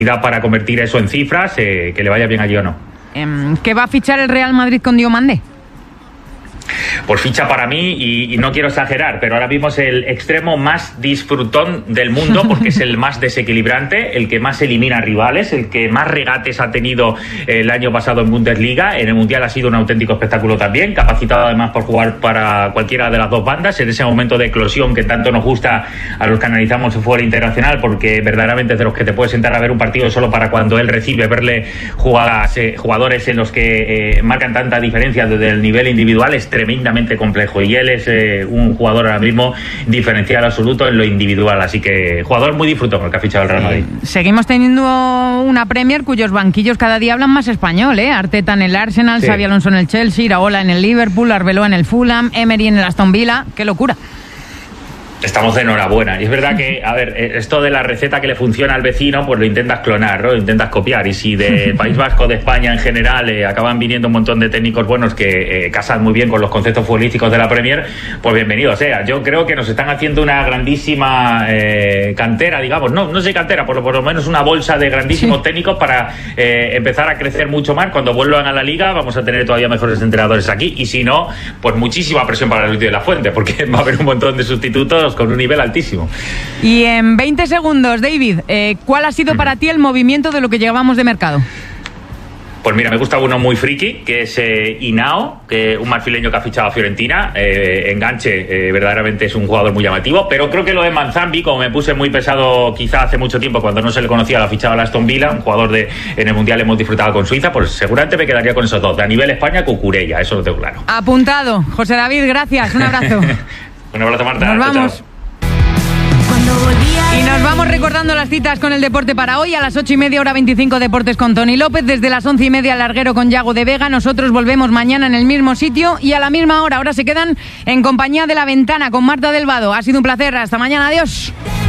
para convertir eso en cifras, que le vaya bien allí o no. ¿Qué va a fichar el Real Madrid con Diomande? Pues ficha para mí, y no quiero exagerar, pero ahora mismo es el extremo más disfrutón del mundo, porque es el más desequilibrante, el que más elimina rivales, el que más regates ha tenido el año pasado en Bundesliga. En el Mundial ha sido un auténtico espectáculo también, capacitado además por jugar para cualquiera de las dos bandas, en ese momento de eclosión que tanto nos gusta a los que analizamos el fútbol internacional, porque verdaderamente es de los que te puedes sentar a ver un partido solo para cuando él recibe, verle jugadores en los que marcan tanta diferencia desde el nivel individual. Es tremendamente complejo, y él es un jugador ahora mismo diferencial absoluto en lo individual, así que jugador muy disfrutón el que ha fichado el Real Madrid. Seguimos teniendo una Premier cuyos banquillos cada día hablan más español, Arteta en el Arsenal, Xabi Alonso en el Chelsea, Iraola en el Liverpool, Arbeloa en el Fulham, Emery en el Aston Villa. ¡Qué locura! Estamos de enhorabuena. Y es verdad que, a ver, esto de la receta que le funciona al vecino, pues lo intentas clonar, ¿no? Lo intentas copiar. Y si de País Vasco, de España en general, acaban viniendo un montón de técnicos buenos que casan muy bien con los conceptos futbolísticos de la Premier, pues bienvenido sea. Yo creo que nos están haciendo una grandísima cantera, digamos. No sé cantera, por lo menos una bolsa de grandísimos técnicos para empezar a crecer mucho más. Cuando vuelvan a la Liga vamos a tener todavía mejores entrenadores aquí. Y si no, pues muchísima presión para el Luis de la Fuente, porque va a haber un montón de sustitutos con un nivel altísimo. Y en 20 segundos, David, ¿cuál ha sido para ti el movimiento de lo que llevábamos de mercado? Pues mira, me gusta uno muy friki, que es Hinao, que un marfileño que ha fichado a Fiorentina. Enganche, verdaderamente es un jugador muy llamativo, pero creo que lo de Manzambi, como me puse muy pesado quizá hace mucho tiempo cuando no se le conocía, lo ha fichado a Aston Villa, un jugador en el Mundial hemos disfrutado con Suiza, pues seguramente me quedaría con esos dos. De a nivel España, Cucurella, eso lo tengo claro. Apuntado. José David, gracias, un abrazo. Un abrazo, Marta. Nos vamos. Chao. Y nos vamos recordando las citas con el deporte para hoy. A las 8:30, hora 25, Deportes con Tony López. Desde las 11:30, Larguero con Yago de Vega. Nosotros volvemos mañana en el mismo sitio y a la misma hora. Ahora se quedan en compañía de La Ventana con Marta del Vado. Ha sido un placer. Hasta mañana. Adiós.